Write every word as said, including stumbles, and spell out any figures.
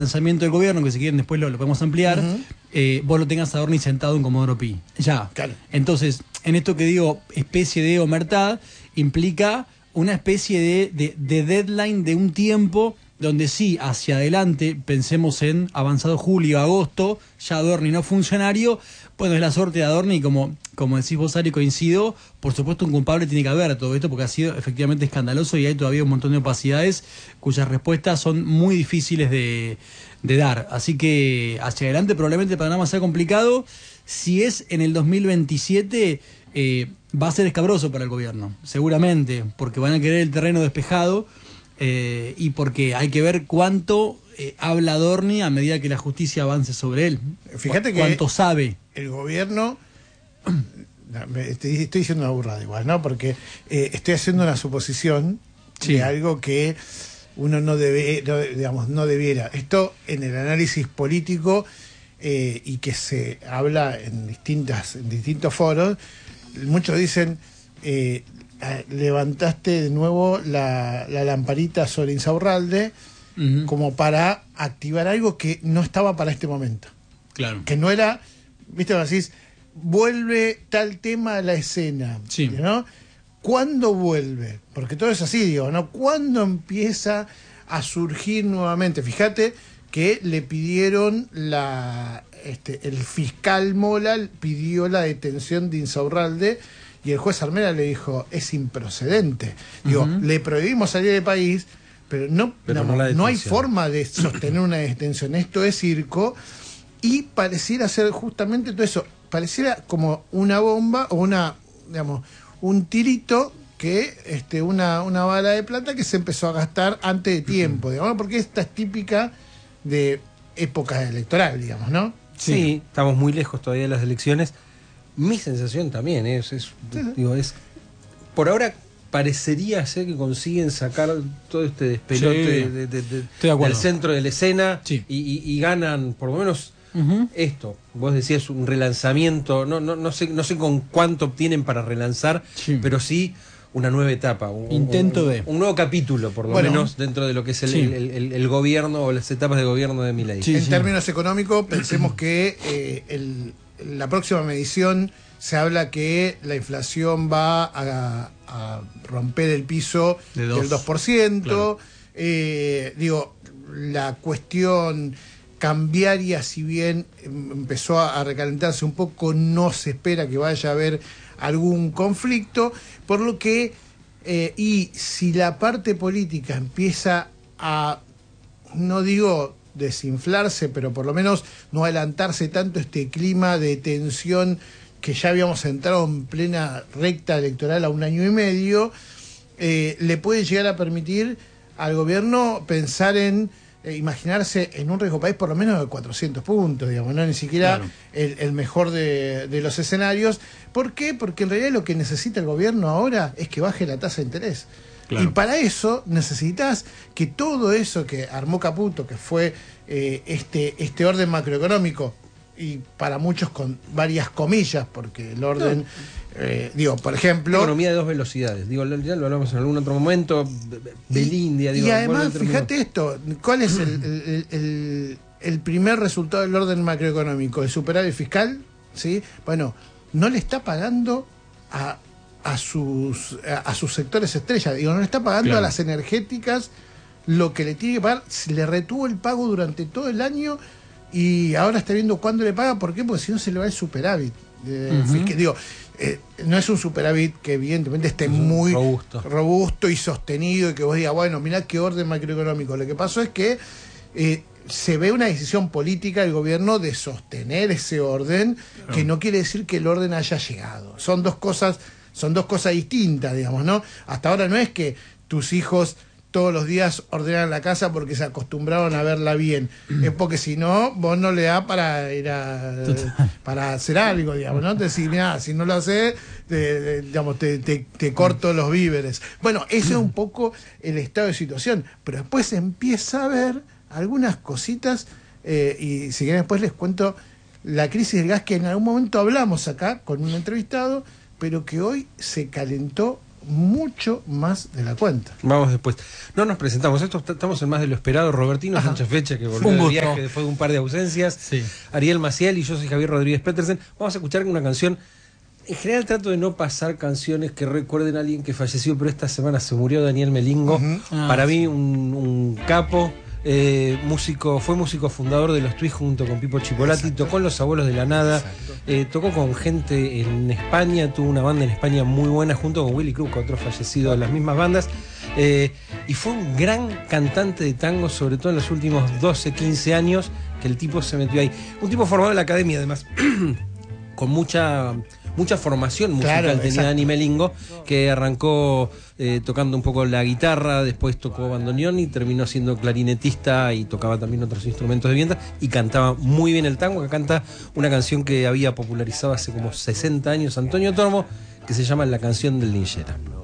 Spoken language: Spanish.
lanzamiento del gobierno, que si quieren después lo, lo podemos ampliar, uh-huh. eh, vos lo tengas a Adorni sentado en Comodoro Pi. Ya. Claro. Entonces, en esto que digo, especie de omertad, implica una especie de, de, de deadline de un tiempo donde sí, hacia adelante, pensemos en avanzado julio, agosto, ya Adorni no funcionario. Bueno, es la suerte de Adorni, como, como decís vos, Ari, coincido. Por supuesto, un culpable tiene que haber todo esto, porque ha sido efectivamente escandaloso y hay todavía un montón de opacidades cuyas respuestas son muy difíciles de, de dar. Así que hacia adelante probablemente el panorama sea complicado. Si es en el dos mil veintisiete, eh, va a ser escabroso para el gobierno, seguramente, porque van a querer el terreno despejado. Eh, y porque hay que ver cuánto eh, habla Adorni a medida que la justicia avance sobre él. Fíjate que cuánto sabe. El gobierno, estoy, estoy diciendo una burrada igual, ¿no? Porque eh, estoy haciendo una suposición sí. de algo que uno no debe, no, digamos, no debiera. Esto en el análisis político eh, y que se habla en distintas, en distintos foros, muchos dicen eh, levantaste de nuevo la, la lamparita sobre Insaurralde uh-huh. como para activar algo que no estaba para este momento. Claro. Que no era, viste, decís, vuelve tal tema a la escena, sí. ¿no? ¿Cuándo vuelve? Porque todo es así, digo, ¿no? ¿Cuándo empieza a surgir nuevamente? Fíjate que le pidieron la, este, el fiscal Mola pidió la detención de Insaurralde. Y el juez Armera le dijo, es improcedente. Digo, uh-huh. le prohibimos salir del país, pero no, pero no, no, no hay forma de sostener una detención. Esto es circo. Y pareciera ser justamente todo eso. Pareciera como una bomba o una, digamos, un tirito que, este, una, una bala de plata que se empezó a gastar antes de tiempo, uh-huh. digamos, porque esta es típica de épocas electorales, digamos, ¿no? Sí, sí, estamos muy lejos todavía de las elecciones. Mi sensación también es, es, sí. digo, es por ahora parecería ser que consiguen sacar todo este despelote sí. de, de, de, de del centro de la escena sí. y, y, y ganan por lo menos uh-huh. esto. Vos decías un relanzamiento, no, no, no sé, no sé con cuánto obtienen para relanzar, sí. pero sí una nueva etapa, un, intento un, de un nuevo capítulo por lo bueno, menos dentro de lo que es el, sí. el, el, el gobierno o las etapas de gobierno de Milei. Sí, en sí. términos económicos, pensemos que eh, el la próxima medición se habla que la inflación va a, a romper el piso de dos. del dos por ciento. Claro. Eh, digo, la cuestión cambiaria, si bien empezó a recalentarse un poco, no se espera que vaya a haber algún conflicto, por lo que, eh, y si la parte política empieza a, no digo desinflarse, pero por lo menos no adelantarse tanto este clima de tensión que ya habíamos entrado en plena recta electoral a un año y medio, eh, le puede llegar a permitir al gobierno pensar en eh, imaginarse en un riesgo país por lo menos de cuatrocientos puntos, digamos, no ni siquiera claro. el, el mejor de, de los escenarios. ¿Por qué? Porque en realidad lo que necesita el gobierno ahora es que baje la tasa de interés. Claro. Y para eso necesitas que todo eso que armó Caputo, que fue eh, este, este orden macroeconómico, y para muchos con varias comillas, porque el orden, no. eh, digo, por ejemplo... Economía de dos velocidades, digo, ya lo hablamos en algún otro momento, Belindia... Y, digo, y además, fíjate esto, ¿cuál es el, el, el, el primer resultado del orden macroeconómico? ¿El superávit fiscal? ¿Sí? Bueno, no le está pagando a... a sus a, a sus sectores estrellas, digo, no le está pagando claro. a las energéticas lo que le tiene que pagar, le retuvo el pago durante todo el año y ahora está viendo cuándo le paga. ¿Por qué? Porque si no se le va el superávit. Eh, uh-huh. que, digo, eh, no es un superávit que evidentemente esté uh-huh. muy robusto. robusto y sostenido y que vos digas, bueno, mirá qué orden macroeconómico. Lo que pasó es que eh, se ve una decisión política del gobierno de sostener ese orden, uh-huh. que no quiere decir que el orden haya llegado. Son dos cosas Son dos cosas distintas, digamos, ¿no? Hasta ahora no es que tus hijos todos los días ordenan la casa porque se acostumbraron a verla bien. Es porque si no, vos no le da para ir a, para hacer algo, digamos, ¿no? Te decís, mirá, si no lo haces, te, digamos, te, te, te corto los víveres. Bueno, ese es un poco el estado de situación. Pero después empieza a ver algunas cositas, eh, y si quieren después les cuento la crisis del gas que en algún momento hablamos acá con un entrevistado, pero que hoy se calentó mucho más de la cuenta. Vamos después. No nos presentamos, esto estamos en más de lo esperado. Robertino Ajá. Sánchez Fecha, que volvió de viaje después de un par de ausencias. Sí. Ariel Maciel y yo soy Javier Rodríguez Petersen. Vamos a escuchar una canción. En general trato de no pasar canciones que recuerden a alguien que falleció, pero esta semana se murió Daniel Melingo. Uh-huh. ah, Para sí. mí un, un capo. Eh, músico, fue músico fundador de los Twist junto con Pipo Chipolati. Exacto. Tocó en Los Abuelos de la Nada, eh, tocó con gente en España, tuvo una banda en España muy buena junto con Willy Cruz, otro fallecido de las mismas bandas, eh, y fue un gran cantante de tango, sobre todo en los últimos doce, quince años que el tipo se metió ahí. Un tipo formado en la academia además, con mucha... mucha formación musical claro, tenía Dani Melingo, que arrancó eh, tocando un poco la guitarra, después tocó bandoneón y terminó siendo clarinetista y tocaba también otros instrumentos de viento y cantaba muy bien el tango, que canta una canción que había popularizado hace como sesenta años Antonio Tormo, que se llama La canción del linchera.